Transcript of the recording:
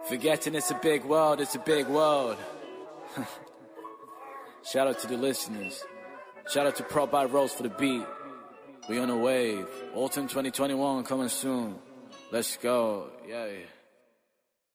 Forgetting it's a big world, it's a big world. Shout out to the listeners. Shout out to Prop by Rose for the beat. We on a wave. Autumn 2021 coming soon. Let's go. Yeah.